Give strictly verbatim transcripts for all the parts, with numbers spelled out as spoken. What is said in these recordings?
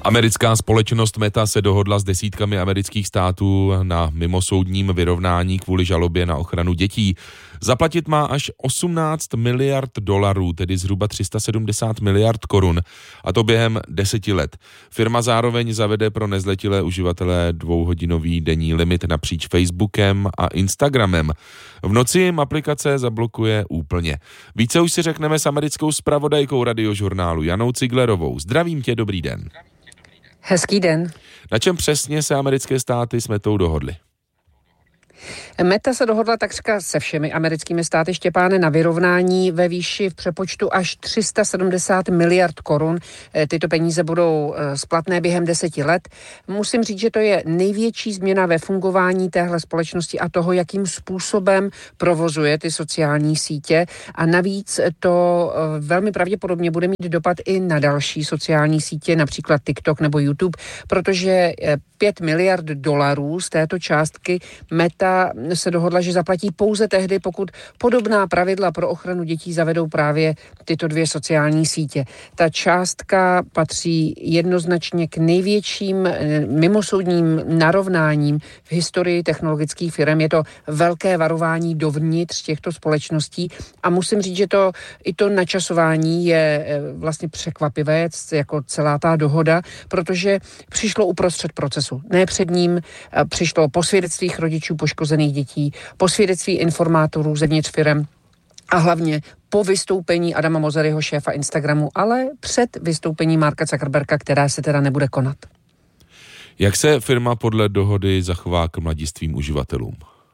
Americká společnost Meta se dohodla s desítkami amerických států na mimosoudním vyrovnání kvůli žalobě na ochranu dětí. Zaplatit má až osmnáct miliard dolarů, tedy zhruba tři sta sedmdesát miliard korun, a to během deseti let. Firma zároveň zavede pro nezletilé uživatele dvouhodinový denní limit napříč Facebookem a Instagramem. V noci jim aplikace zablokuje úplně. Více už si řekneme s americkou zpravodajkou Radiožurnálu Janou Ciglerovou. Zdravím tě, dobrý den. Hezký den. Na čem přesně se americké státy s Metou dohodly? Meta se dohodla takřka se všemi americkými státy, Štěpáne, na vyrovnání ve výši v přepočtu až tři sta sedmdesát miliard korun. Tyto peníze budou splatné během deseti let. Musím říct, že to je největší změna ve fungování téhle společnosti a toho, jakým způsobem provozuje ty sociální sítě. A navíc to velmi pravděpodobně bude mít dopad i na další sociální sítě, například TikTok nebo YouTube, protože pět miliard dolarů z této částky Meta se dohodla, že zaplatí pouze tehdy, pokud podobná pravidla pro ochranu dětí zavedou právě tyto dvě sociální sítě. Ta částka patří jednoznačně k největším mimosoudním narovnáním v historii technologických firm. Je to velké varování dovnitř těchto společností a musím říct, že to i to načasování je vlastně překvapivé, jako celá ta dohoda, protože přišlo uprostřed procesu. Ne před ním, přišlo po svědectvích rodičů poškozených dětí, po svědectví informátorů zevnitř firem a hlavně po vystoupení Adama Mosseriho, šéfa Instagramu, ale před vystoupením Marka Zuckerberga, která se teda nebude konat. Jak se firma podle dohody zachová k mladistvým uživatelům?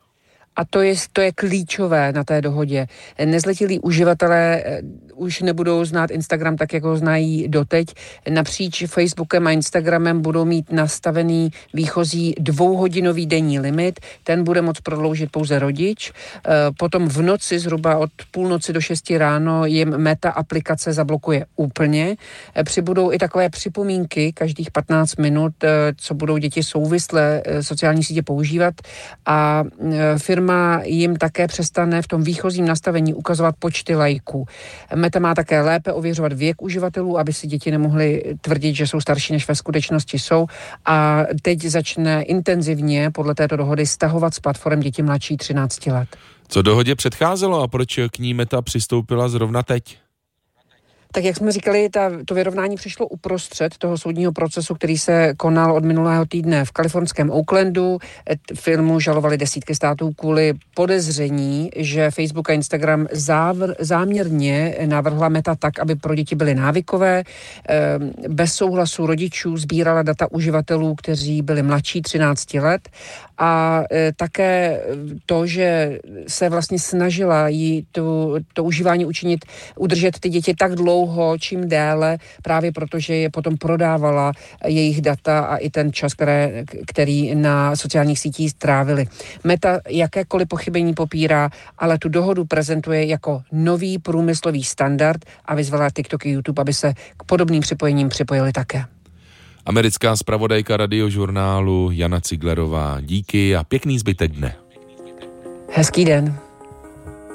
A to je, to je klíčové na té dohodě. Nezletilí uživatelé už nebudou znát Instagram tak, jak ho znají doteď. Napříč Facebookem a Instagramem budou mít nastavený výchozí dvouhodinový denní limit. Ten bude moct prodloužit pouze rodič. Potom v noci, zhruba od půlnoci do šesti ráno, jim Meta aplikace zablokuje úplně. Přibudou i takové připomínky každých patnáct minut, co budou děti souvisle sociální sítě používat, a firma jim také přestane v tom výchozím nastavení ukazovat počty lajků. Meta má také lépe ověřovat věk uživatelů, aby si děti nemohly tvrdit, že jsou starší, než ve skutečnosti jsou. A teď začne intenzivně podle této dohody stahovat z platform děti mladší třinácti let. Co dohodě předcházelo a proč k ní Meta přistoupila zrovna teď? Tak jak jsme říkali, ta, to vyrovnání přišlo uprostřed toho soudního procesu, který se konal od minulého týdne v kalifornském Oaklandu. Firmu žalovali desítky států kvůli podezření, že Facebook a Instagram závr, záměrně navrhla Meta tak, aby pro děti byly návykové. Bez souhlasu rodičů sbírala data uživatelů, kteří byli mladší třinácti let. A také to, že se vlastně snažila jí to, to užívání učinit, udržet ty děti tak dlouho, čím déle, právě protože je potom prodávala jejich data a i ten čas, které, který na sociálních sítích strávili. Meta jakékoliv pochybení popírá, ale tu dohodu prezentuje jako nový průmyslový standard a vyzvala TikTok a YouTube, aby se k podobným připojením připojili také. Americká zpravodajka Radiožurnálu Jana Ciglerová. Díky a pěkný zbytek dne. Hezký den.